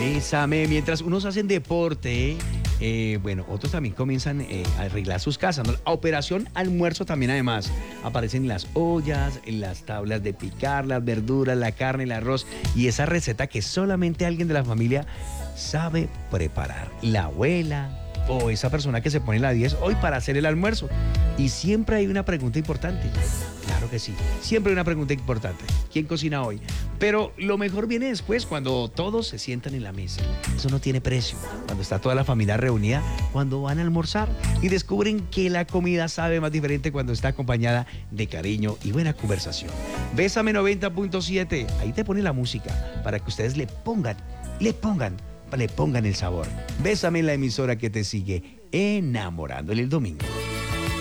Bésame, mientras unos hacen deporte, bueno, otros también comienzan a arreglar sus casas, ¿no? A Operación Almuerzo también además aparecen las ollas, en las tablas de picar, las verduras, la carne, el arroz y esa receta que solamente alguien de la familia sabe preparar. La abuela o esa persona que se pone la 10 hoy para hacer el almuerzo. Y siempre hay una pregunta importante. Claro que sí, siempre hay una pregunta importante. ¿Quién cocina hoy? Pero lo mejor viene después, cuando todos se sientan en la mesa. Eso no tiene precio. Cuando está toda la familia reunida, cuando van a almorzar y descubren que la comida sabe más diferente cuando está acompañada de cariño y buena conversación. Bésame 90.7, ahí te pone la música para que ustedes le pongan el sabor. Bésame en la emisora que te sigue enamorando el domingo.